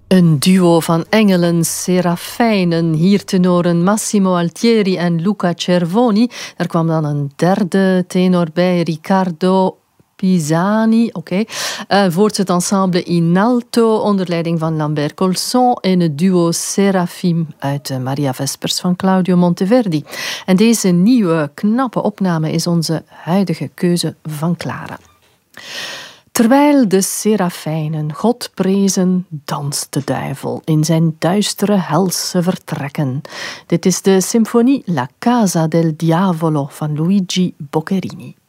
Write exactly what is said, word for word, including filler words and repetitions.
Een duo van engelen, serafijnen, hier tenoren Massimo Altieri en Luca Cervoni. Er kwam dan een derde tenor bij, Riccardo Pisani, oké. Okay. Uh, voort het ensemble in alto onder leiding van Lambert Colson en het duo Serafim uit de Maria Vespers van Claudio Monteverdi. En deze nieuwe, knappe opname is onze huidige keuze van Clara. Terwijl de serafijnen God prezen, danst de duivel in zijn duistere helse vertrekken. Dit is de symfonie La Casa del Diavolo van Luigi Boccherini.